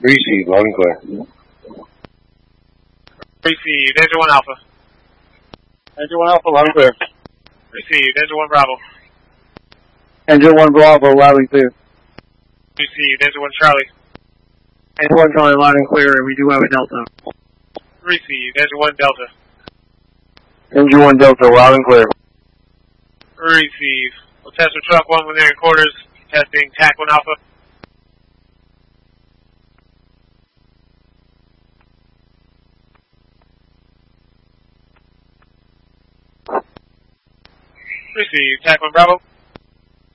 Receive, loud and clear. Receive, Danger 1 Alpha. Danger 1 Alpha, loud and clear. Receive, Danger 1 Bravo. Danger 1 Bravo, loud and clear. Receive, Danger 1 Charlie. Danger 1 Charlie, loud and clear, and we do have a Delta. Receive, Danger 1 Delta. Danger 1 Delta, loud and clear. Receive. We'll test with truck 1 within quarters. Testing TAC 1 Alpha. Receive, TAC 1 Bravo.